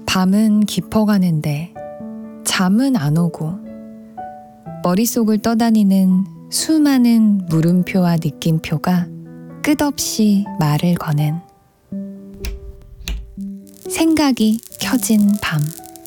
밤은 깊어가는데 잠은 안 오고 머릿속을 떠다니는 수많은 물음표와 느낌표가 끝없이 말을 거는 생각이 켜진 밤.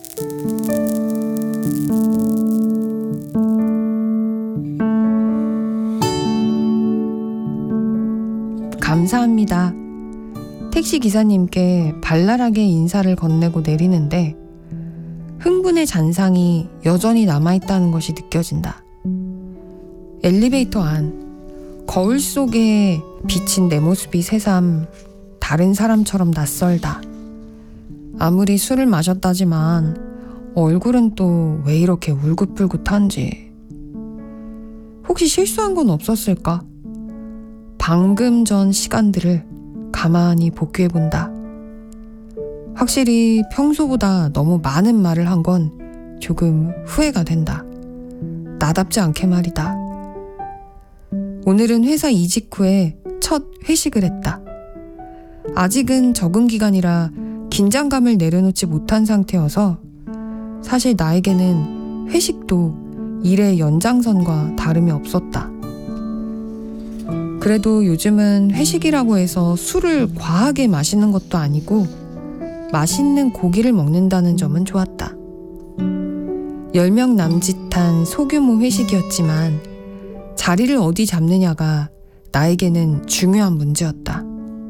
감사합니다. 택시 기사님께 발랄하게 인사를 건네고 내리는데 흥분의 잔상이 여전히 남아있다는 것이 느껴진다. 엘리베이터 안, 거울 속에 비친 내 모습이 새삼 다른 사람처럼 낯설다. 아무리 술을 마셨다지만 얼굴은 또 왜 이렇게 울긋불긋한지. 혹시 실수한 건 없었을까? 방금 전 시간들을 가만히 복귀해본다. 확실히 평소보다 너무 많은 말을 한 건 조금 후회가 된다. 나답지 않게 말이다. 오늘은 회사 이직 후에 첫 회식을 했다. 아직은 적응 기간이라 긴장감을 내려놓지 못한 상태여서 사실 나에게는 회식도 일의 연장선과 다름이 없었다. 그래도 요즘은 회식이라고 해서 술을 과하게 마시는 것도 아니고 맛있는 고기를 먹는다는 점은 좋았다. 10명 남짓한 소규모 회식이었지만 자리를 어디 잡느냐가 나에게는 중요한 문제였다.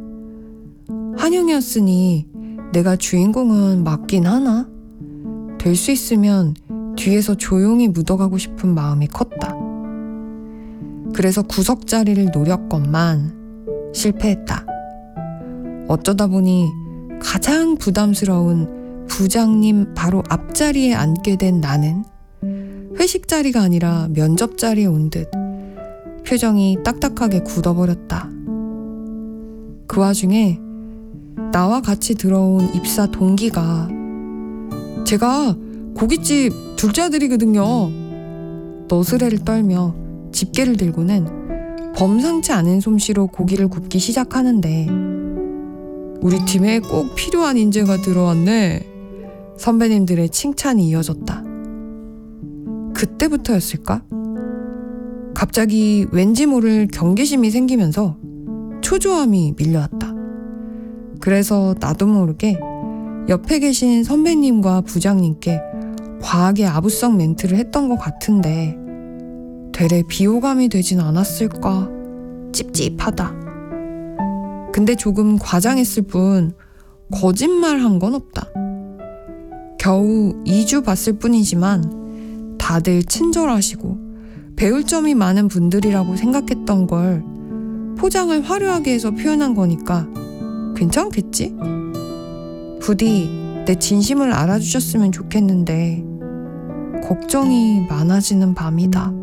한영이었으니 내가 주인공은 맞긴 하나? 될 수 있으면 뒤에서 조용히 묻어가고 싶은 마음이 컸다. 그래서 구석 자리를 노렸건만 실패했다. 어쩌다 보니 가장 부담스러운 부장님 바로 앞자리에 앉게 된 나는 회식 자리가 아니라 면접 자리에 온 듯 표정이 딱딱하게 굳어버렸다. 그 와중에 나와 같이 들어온 입사 동기가 제가 고깃집 둘째 아들이거든요. 너스레를 떨며 집게를 들고는 범상치 않은 솜씨로 고기를 굽기 시작하는데 우리 팀에 꼭 필요한 인재가 들어왔네. 선배님들의 칭찬이 이어졌다. 그때부터였을까? 갑자기 왠지 모를 경계심이 생기면서 초조함이 밀려왔다. 그래서 나도 모르게 옆에 계신 선배님과 부장님께 과하게 아부성 멘트를 했던 것 같은데 되레 비호감이 되진 않았을까 찝찝하다. 근데 조금 과장했을 뿐 거짓말한 건 없다. 겨우 2주 봤을 뿐이지만 다들 친절하시고 배울 점이 많은 분들이라고 생각했던 걸 포장을 화려하게 해서 표현한 거니까 괜찮겠지? 부디 내 진심을 알아주셨으면 좋겠는데 걱정이 많아지는 밤이다.